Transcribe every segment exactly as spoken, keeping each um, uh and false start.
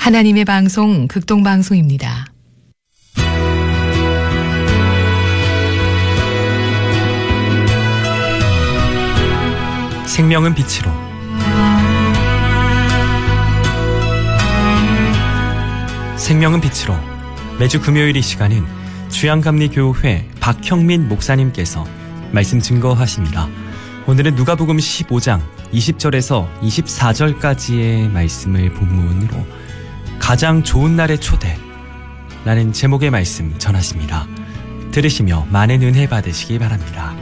하나님의 방송 극동방송입니다. 생명은 빛으로, 생명은 빛으로. 매주 금요일 이 시간은 주양감리교회 박형민 목사님께서 말씀 증거하십니다. 오늘은 누가복음 십오 장 이십 절에서 이십사 절까지의 말씀을 본문으로 가장 좋은 날의 초대라는 제목의 말씀 전하십니다. 들으시며 많은 은혜 받으시기 바랍니다.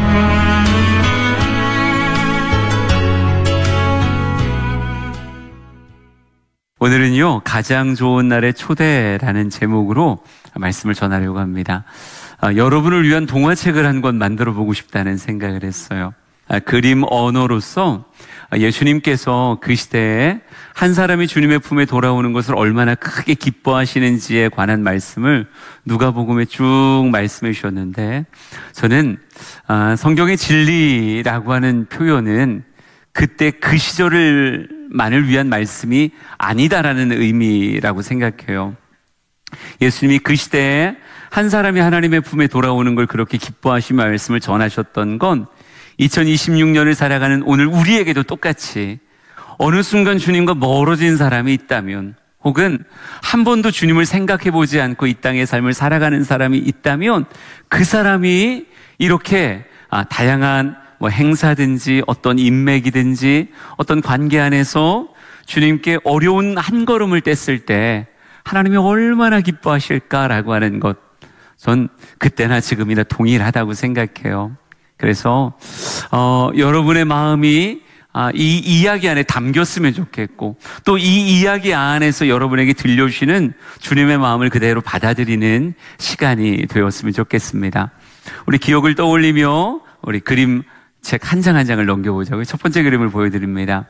오늘은요, 가장 좋은 날의 초대라는 제목으로 말씀을 전하려고 합니다. 아, 여러분을 위한 동화책을 한 권 만들어 보고 싶다는 생각을 했어요. 아, 그림 언어로서 예수님께서 그 시대에 한 사람이 주님의 품에 돌아오는 것을 얼마나 크게 기뻐하시는지에 관한 말씀을 누가복음에 쭉 말씀해 주셨는데, 저는 아, 성경의 진리라고 하는 표현은 그때 그 시절을 만을 위한 말씀이 아니다라는 의미라고 생각해요. 예수님이 그 시대에 한 사람이 하나님의 품에 돌아오는 걸 그렇게 기뻐하시며 말씀을 전하셨던 건 이천이십육 년을 살아가는 오늘 우리에게도 똑같이 어느 순간 주님과 멀어진 사람이 있다면, 혹은 한 번도 주님을 생각해보지 않고 이 땅의 삶을 살아가는 사람이 있다면, 그 사람이 이렇게 아, 다양한 뭐 행사든지 어떤 인맥이든지 어떤 관계 안에서 주님께 어려운 한 걸음을 뗐을 때 하나님이 얼마나 기뻐하실까라고 하는 것, 전 그때나 지금이나 동일하다고 생각해요. 그래서 어, 여러분의 마음이 아, 이 이야기 안에 담겼으면 좋겠고, 또 이 이야기 안에서 여러분에게 들려주시는 주님의 마음을 그대로 받아들이는 시간이 되었으면 좋겠습니다. 우리 기억을 떠올리며 우리 그림 책 한 장 한 장을 넘겨보자고요. 첫 번째 그림을 보여드립니다.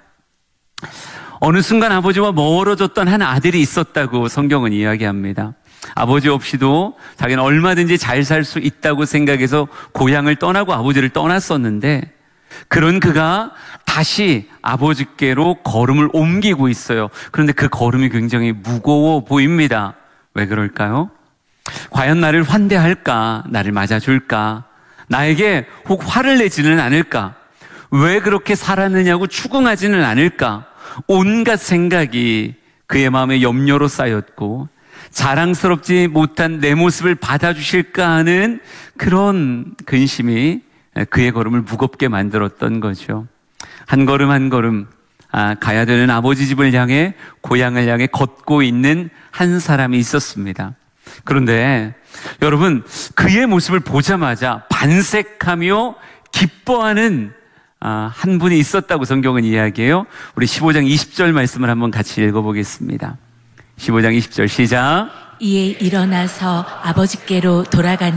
어느 순간 아버지와 멀어졌던 한 아들이 있었다고 성경은 이야기합니다. 아버지 없이도 자기는 얼마든지 잘 살 수 있다고 생각해서 고향을 떠나고 아버지를 떠났었는데, 그런 그가 다시 아버지께로 걸음을 옮기고 있어요. 그런데 그 걸음이 굉장히 무거워 보입니다. 왜 그럴까요? 과연 나를 환대할까? 나를 맞아줄까? 나에게 혹 화를 내지는 않을까? 왜 그렇게 살았느냐고 추궁하지는 않을까? 온갖 생각이 그의 마음에 염려로 쌓였고, 자랑스럽지 못한 내 모습을 받아주실까 하는 그런 근심이 그의 걸음을 무겁게 만들었던 거죠. 한 걸음 한 걸음 아, 가야 되는 아버지 집을 향해, 고향을 향해 걷고 있는 한 사람이 있었습니다. 그런데 여러분, 그의 모습을 보자마자 반색하며 기뻐하는 아, 한 분이 있었다고 성경은 이야기해요. 우리 십오 장 이십 절 말씀을 한번 같이 읽어보겠습니다. 십오 장 이십 절 시작. 이에 일어나서 아버지께로 돌아가니